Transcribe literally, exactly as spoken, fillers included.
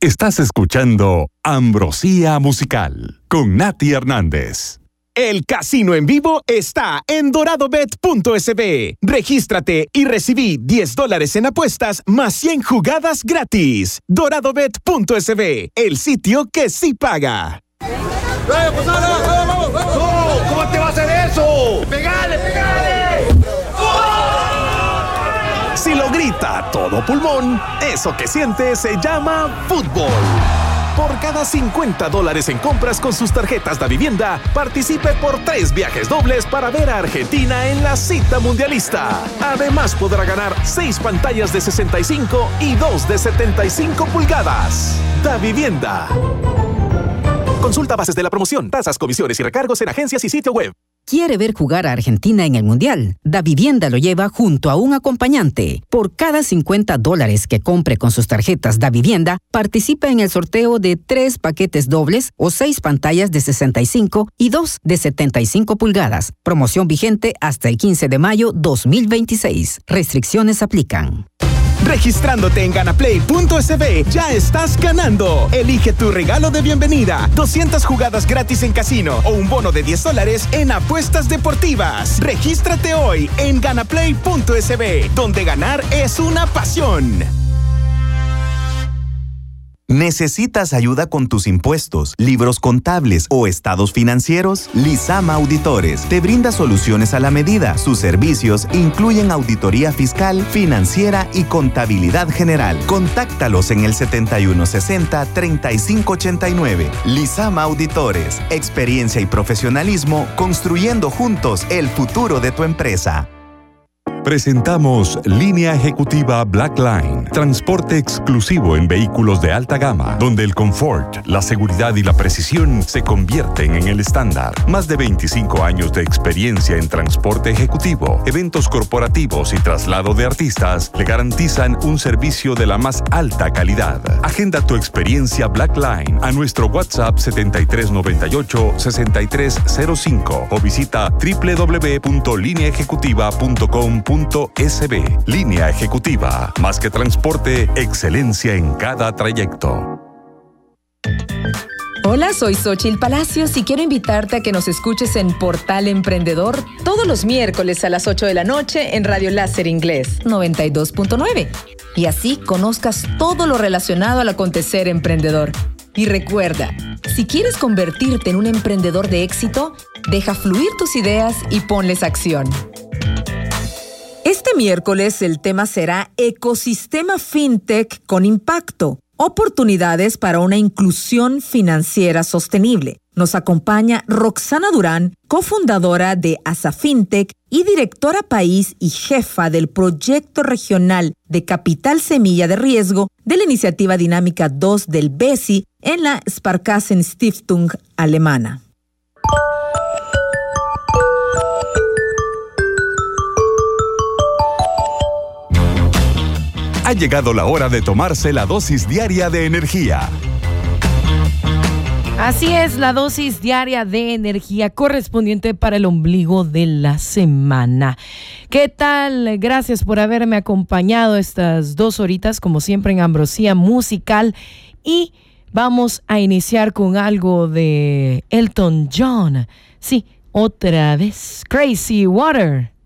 Estás escuchando Ambrosía Musical con Nati Hernández. El casino en vivo está en dorado bet punto es be. Regístrate y recibí diez dólares en apuestas más cien jugadas gratis. dorado bet punto es be, el sitio que sí paga. ¡Vamos, vamos, vamos, vamos! ¡No! ¿Cómo te va a hacer eso? ¡Pegale, pegale! ¡Oh! Si lo grita a todo pulmón, eso que siente se llama fútbol. Por cada cincuenta dólares en compras con sus tarjetas de vivienda, participe por tres viajes dobles para ver a Argentina en la cita mundialista. Además podrá ganar seis pantallas de sesenta y cinco y dos de setenta y cinco pulgadas. Da Vivienda. Consulta bases de la promoción, tasas, comisiones y recargos en agencias y sitio web. ¿Quiere ver jugar a Argentina en el Mundial? Da Vivienda lo lleva junto a un acompañante. Por cada cincuenta dólares que compre con sus tarjetas Da Vivienda, participa en el sorteo de tres paquetes dobles o seis pantallas de sesenta y cinco y dos de setenta y cinco pulgadas. Promoción vigente hasta el quince de mayo dos mil veintiséis. Restricciones aplican. Registrándote en ganaplay punto es be, ya estás ganando. Elige tu regalo de bienvenida, doscientas jugadas gratis en casino o un bono de diez dólares en apuestas deportivas. Regístrate hoy en ganaplay punto es be, donde ganar es una pasión. ¿Necesitas ayuda con tus impuestos, libros contables o estados financieros? Lizama Auditores te brinda soluciones a la medida. Sus servicios incluyen auditoría fiscal, financiera y contabilidad general. Contáctalos en el setenta y uno sesenta, treinta y cinco ochenta y nueve. Lizama Auditores, experiencia y profesionalismo construyendo juntos el futuro de tu empresa. Presentamos Línea Ejecutiva Black Line, transporte exclusivo en vehículos de alta gama, donde el confort, la seguridad y la precisión se convierten en el estándar. Más de veinticinco años de experiencia en transporte ejecutivo, eventos corporativos y traslado de artistas le garantizan un servicio de la más alta calidad. Agenda tu experiencia Black Line a nuestro WhatsApp setenta y tres noventa y ocho, sesenta y tres cero cinco o visita doble u doble u doble u punto línea ejecutiva punto com punto es be. Línea Ejecutiva. Más que transporte, excelencia en cada trayecto. Hola, soy Xochitl Palacios y quiero invitarte a que nos escuches en Portal Emprendedor todos los miércoles a las ocho de la noche en Radio Láser Inglés noventa y dos punto nueve. Y así conozcas todo lo relacionado al acontecer emprendedor. Y recuerda, si quieres convertirte en un emprendedor de éxito, deja fluir tus ideas y ponles acción. Este miércoles el tema será Ecosistema FinTech con impacto, oportunidades para una inclusión financiera sostenible. Nos acompaña Roxana Durán, cofundadora de AsaFintech y directora país y jefa del proyecto regional de Capital Semilla de Riesgo de la iniciativa dinámica dos del B E S I en la Sparkassen Stiftung alemana. Ha llegado la hora de tomarse la dosis diaria de energía. Así es, la dosis diaria de energía correspondiente para el ombligo de la semana. ¿Qué tal? Gracias por haberme acompañado estas dos horitas, como siempre en Ambrosía Musical. Y vamos a iniciar con algo de Elton John. Sí, otra vez, Crazy Water.